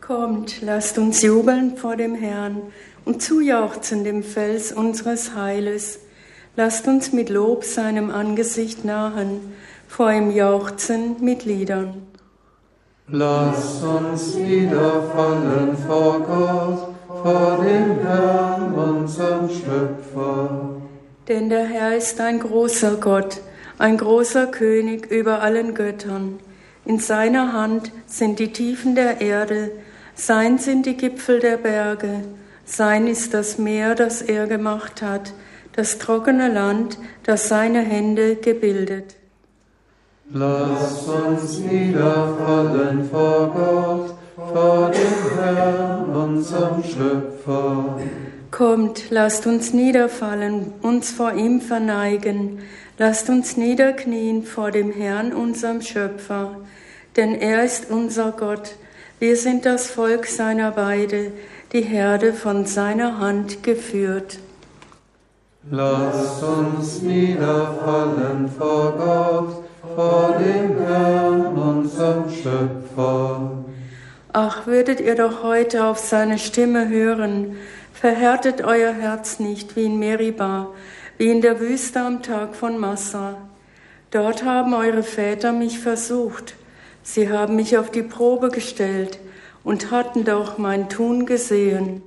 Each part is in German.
Kommt, lasst uns jubeln vor dem Herrn und zujauchzen dem Fels unseres Heiles. Lasst uns mit Lob seinem Angesicht nahen, vor ihm jauchzen mit Liedern. Lasst uns niederfallen vor Gott, vor dem Herrn, unserem Schöpfer. Denn der Herr ist ein großer Gott, ein großer König über allen Göttern. In seiner Hand sind die Tiefen der Erde, sein sind die Gipfel der Berge, sein ist das Meer, das er gemacht hat, das trockene Land, das seine Hände gebildet. Lasst uns niederfallen vor Gott, vor dem Herrn, unserem Schöpfer. Kommt, lasst uns niederfallen, uns vor ihm verneigen, lasst uns niederknien vor dem Herrn, unserem Schöpfer. Denn er ist unser Gott, wir sind das Volk seiner Weide, die Herde von seiner Hand geführt. Lasst uns niederfallen vor Gott, vor dem Herrn, unserem Schöpfer. Ach, würdet ihr doch heute auf seine Stimme hören, verhärtet euer Herz nicht wie in Meriba, wie in der Wüste am Tag von Massa. Dort haben eure Väter mich versucht, sie haben mich auf die Probe gestellt und hatten doch mein Tun gesehen.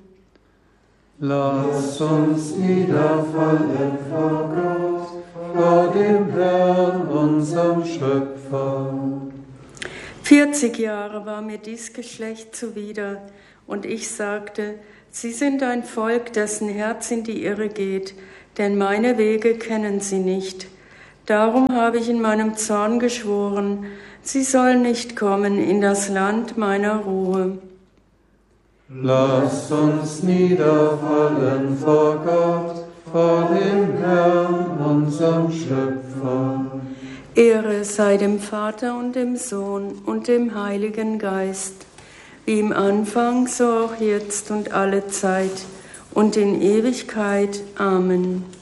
Lasst uns niederfallen vor Gott, vor dem Herrn, unserem Schöpfer. 40 Jahre war mir dies Geschlecht zuwider, und ich sagte, sie sind ein Volk, dessen Herz in die Irre geht, denn meine Wege kennen sie nicht. Darum habe ich in meinem Zorn geschworen, sie sollen nicht kommen in das Land meiner Ruhe. Lasst uns niederfallen vor Gott, vor dem Herrn, unserem Schöpfer. Ehre sei dem Vater und dem Sohn und dem Heiligen Geist, wie im Anfang, so auch jetzt und alle Zeit und in Ewigkeit. Amen.